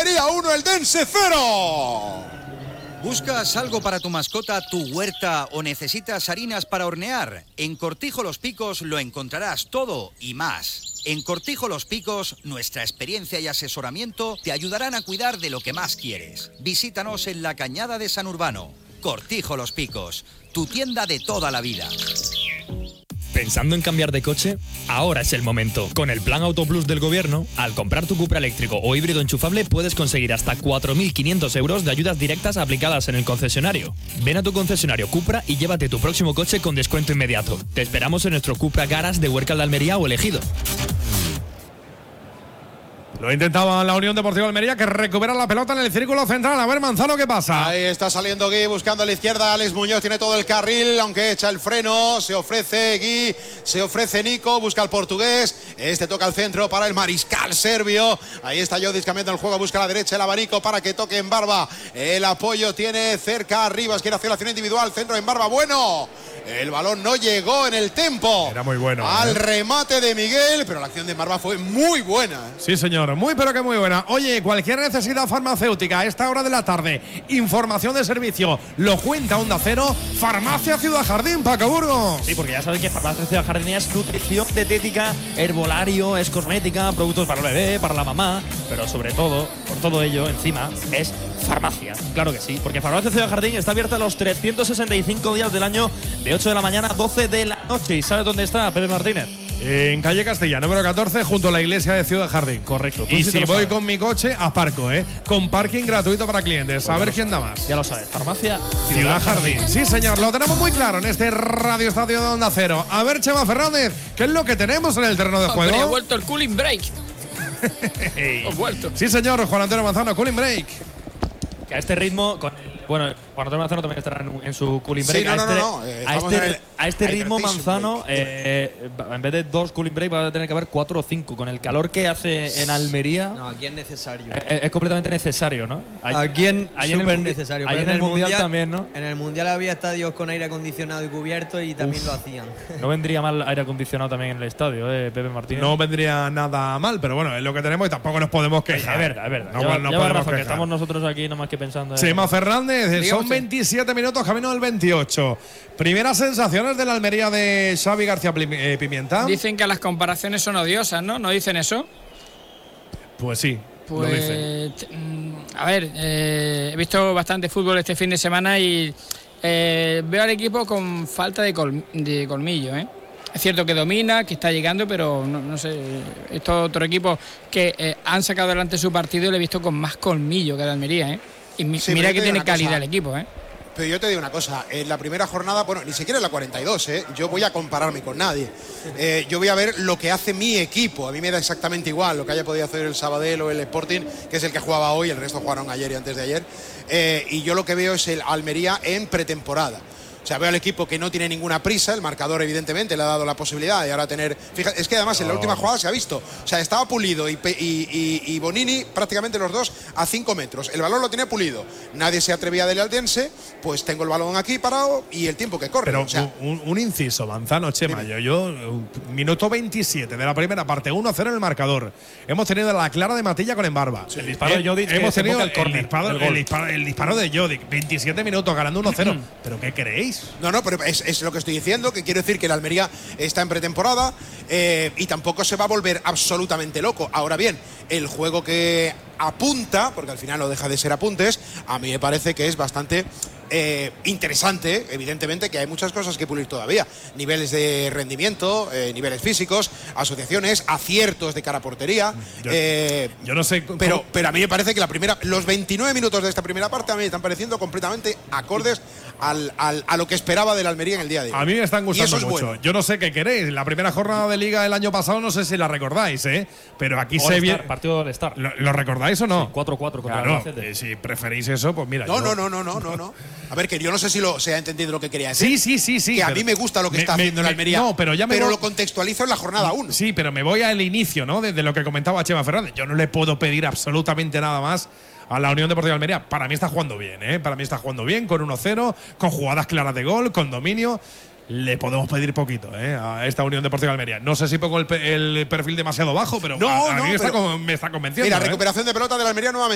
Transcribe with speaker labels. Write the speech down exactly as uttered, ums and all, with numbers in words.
Speaker 1: Almería uno, Eldense cero.
Speaker 2: ¿Buscas algo para tu mascota, tu huerta o necesitas harinas para hornear? En Cortijo Los Picos lo encontrarás todo y más. En Cortijo Los Picos, nuestra experiencia y asesoramiento te ayudarán a cuidar de lo que más quieres. Visítanos en la Cañada de San Urbano. Cortijo Los Picos, tu tienda de toda la vida.
Speaker 3: ¿Pensando en cambiar de coche? Ahora es el momento. Con el Plan Auto Plus del Gobierno, al comprar tu Cupra eléctrico o híbrido enchufable puedes conseguir hasta cuatro mil quinientos euros de ayudas directas aplicadas en el concesionario. Ven a tu concesionario Cupra y llévate tu próximo coche con descuento inmediato. Te esperamos en nuestro Cupra Garage de Huércal de Almería o Elegido.
Speaker 4: Lo intentaba la Unión Deportiva Almería, que recupera la pelota en el círculo central. A ver, Manzano, ¿qué pasa?
Speaker 1: Ahí está saliendo Gui buscando a la izquierda. Alex Muñoz tiene todo el carril, aunque echa el freno. Se ofrece Gui, se ofrece Nico, busca al portugués. Este toca al centro para el mariscal serbio. Ahí está Jodic cambiando el juego, busca a la derecha el abanico para que toque en Barba. El apoyo tiene cerca a Rivas, quiere hacer la acción individual. Centro en Barba, bueno. El balón no llegó en el tempo.
Speaker 4: Era muy bueno.
Speaker 1: Al
Speaker 4: ¿eh?
Speaker 1: remate de Miguel, pero la acción de Barba fue muy buena.
Speaker 4: Sí, señor. Muy, pero que muy buena. Oye, cualquier necesidad farmacéutica a esta hora de la tarde, información de servicio, lo cuenta Onda Cero, Farmacia Ciudad Jardín, Paco Burgos.
Speaker 5: Sí, porque ya saben que Farmacia Ciudad Jardín es nutrición dietética, herbolario, es cosmética, productos para el bebé, para la mamá, pero sobre todo, por todo ello, encima, es farmacia. Claro que sí, porque Farmacia Ciudad Jardín está abierta los trescientos sesenta y cinco días del año, de ocho de la mañana a doce de la noche. ¿Y sabes dónde está, Pepe Martínez?
Speaker 4: En calle Castilla, número catorce, junto a la iglesia de Ciudad Jardín.
Speaker 5: Correcto.
Speaker 4: Y
Speaker 5: sí
Speaker 4: si voy
Speaker 5: sabes.
Speaker 4: con mi coche, aparco, ¿eh? Con parking gratuito para clientes.
Speaker 5: Pues
Speaker 4: a ver
Speaker 5: lo
Speaker 4: quién da más.
Speaker 5: Ya lo sabes, Farmacia
Speaker 4: Ciudad,
Speaker 5: Ciudad
Speaker 4: Jardín.
Speaker 5: Jardín.
Speaker 4: Sí, señor, lo tenemos muy claro en este Radio Estadio de Onda Cero. A ver, Chema Fernández, ¿qué es lo que tenemos en el terreno de juego?
Speaker 6: Hombre, ha vuelto el cooling break. Ha vuelto.
Speaker 4: Sí, señor, Juan Antonio Manzano, cooling break.
Speaker 5: Que a este ritmo, con el, bueno, Juan Antonio Manzano también estará en, en su cooling break.
Speaker 1: Sí, no,
Speaker 5: a
Speaker 1: no,
Speaker 5: este,
Speaker 1: no, no, eh,
Speaker 5: a
Speaker 1: estamos
Speaker 5: este,
Speaker 1: en el
Speaker 5: a este ritmo,
Speaker 1: hydration
Speaker 5: Manzano,
Speaker 1: break.
Speaker 5: eh, en vez de dos cooling break, va a tener que haber cuatro o cinco. Con el calor que hace en Almería,
Speaker 7: No, aquí es necesario.
Speaker 5: es, es completamente necesario, ¿no?
Speaker 7: Aquí es
Speaker 5: ahí en el
Speaker 7: súper
Speaker 5: mundi-
Speaker 7: necesario.
Speaker 5: Ahí
Speaker 7: pero
Speaker 5: en el mundial, también, ¿no?
Speaker 7: En el Mundial había estadios con aire acondicionado y cubierto y también
Speaker 5: Uf.
Speaker 7: lo hacían.
Speaker 5: No vendría mal aire acondicionado también en el estadio, ¿eh, Pepe Martínez?
Speaker 4: No vendría nada mal, pero bueno, es lo que tenemos y tampoco nos podemos quejar.
Speaker 5: Es verdad, es verdad.
Speaker 4: No,
Speaker 5: Lleva-
Speaker 4: no
Speaker 5: lleva
Speaker 4: podemos
Speaker 5: razón, que
Speaker 4: quejar.
Speaker 5: estamos nosotros aquí nada más que pensando en…
Speaker 4: Chema Fernández,
Speaker 6: Diga
Speaker 4: son
Speaker 6: usted.
Speaker 4: veintisiete minutos, camino del veintiocho. Primeras sensaciones de la Almería de Xavi García Pli- eh, Pimienta.
Speaker 6: Dicen que las comparaciones son odiosas, ¿no? ¿No dicen eso?
Speaker 4: Pues sí, lo dicen.
Speaker 6: Pues, mm, a ver, eh, he visto bastante fútbol este fin de semana y eh, veo al equipo con falta de, col- de colmillo, ¿eh? Es cierto que domina, que está llegando, pero no, no sé, estos otros equipos que eh, han sacado adelante su partido lo he visto con más colmillo que el Almería, ¿eh? Y mi-
Speaker 1: Sí,
Speaker 6: mira
Speaker 1: pero yo
Speaker 6: que
Speaker 1: te digo
Speaker 6: tiene
Speaker 1: una
Speaker 6: calidad
Speaker 1: cosa.
Speaker 6: el equipo, ¿eh?
Speaker 1: Pero yo te digo una cosa, en la primera jornada, bueno, ni siquiera en la cuarenta y dos, ¿eh? Yo voy a compararme con nadie. Eh, yo voy a ver lo que hace mi equipo. A mí me da exactamente igual lo que haya podido hacer el Sabadell o el Sporting, que es el que jugaba hoy, el resto jugaron ayer y antes de ayer. Eh, y yo lo que veo es el Almería en pretemporada. O sea, veo al equipo que no tiene ninguna prisa, el marcador evidentemente le ha dado la posibilidad de ahora tener… Fíjate, es que además en la última jugada se ha visto, o sea, estaba Pulido y, Pe- y, y- y Bonini prácticamente los dos a cinco metros. El balón lo tenía Pulido, nadie se atrevía del Aldense, pues tengo el balón aquí parado y el tiempo que corre.
Speaker 4: Pero
Speaker 1: o sea,
Speaker 4: un, un inciso, Manzano, Chema, yo, yo, minuto veintisiete de la primera parte, uno a cero en el marcador. Hemos tenido la clara de Matilla con Embarba.
Speaker 5: El disparo de Jodic que
Speaker 4: Hemos
Speaker 5: se
Speaker 4: tenido
Speaker 5: enfoca
Speaker 4: el,
Speaker 5: al córner,
Speaker 4: disparo,
Speaker 5: el
Speaker 4: el,
Speaker 5: gol.
Speaker 4: disparo, el disparo de Jodic, veintisiete minutos ganando uno cero. ¿Pero qué queréis?
Speaker 1: no, no, pero es, es lo que estoy diciendo, que quiero decir que el Almería está en pretemporada eh, y tampoco se va a volver absolutamente loco. Ahora bien, el juego que apunta, porque al final no deja de ser apuntes, a mí me parece que es bastante eh, interesante, evidentemente, que hay muchas cosas que pulir todavía. Niveles de rendimiento, eh, niveles físicos, asociaciones, aciertos de cara a portería.
Speaker 4: Yo,
Speaker 1: eh,
Speaker 4: yo no sé cómo-
Speaker 1: pero, pero a mí me parece que la primera, los veintinueve minutos de esta primera parte a mí me están pareciendo completamente acordes al, al- a lo que esperaba del Almería en el día de hoy.
Speaker 4: A mí me están
Speaker 1: Y
Speaker 4: gustando
Speaker 1: eso es
Speaker 4: mucho.
Speaker 1: bueno.
Speaker 4: Yo no sé qué queréis. La primera jornada de Liga del año pasado, no sé si la recordáis, ¿eh? Pero aquí se
Speaker 5: All-Star,
Speaker 4: viene.
Speaker 5: partido del Star.
Speaker 4: ¿Lo, lo recordáis o no?
Speaker 5: cuatro cuatro contra
Speaker 4: Claro,
Speaker 5: el Albacete.
Speaker 4: eh, si preferís eso, pues mira.
Speaker 1: No,
Speaker 4: yo-
Speaker 1: no, no, no, no, no, no. A ver, que yo no sé si lo, se ha entendido lo que quería decir.
Speaker 4: Sí, sí, sí, sí.
Speaker 1: Que a
Speaker 4: pero-
Speaker 1: mí me gusta lo que
Speaker 4: me-
Speaker 1: está
Speaker 4: me-
Speaker 1: haciendo el
Speaker 4: me-
Speaker 1: Almería.
Speaker 4: No, pero ya me
Speaker 1: Pero
Speaker 4: voy-
Speaker 1: lo contextualizo en la jornada uno.
Speaker 4: Sí, pero me voy al inicio, ¿no? Desde lo que comentaba Chema Fernández. Yo no le puedo pedir absolutamente nada más a la Unión Deportiva de Almería. Para mí está jugando bien, ¿eh? Para mí está jugando bien, con uno cero, con jugadas claras de gol, con dominio. Le podemos pedir poquito, ¿eh? A esta Unión Deportiva de Almería. No sé si pongo el, pe- el perfil demasiado bajo, pero
Speaker 1: No,
Speaker 4: a, a
Speaker 1: no,
Speaker 4: mí me está,
Speaker 1: pero-
Speaker 4: con- me está convenciendo.
Speaker 1: Mira,
Speaker 4: ¿eh?
Speaker 1: recuperación de pelota del Almería nuevamente.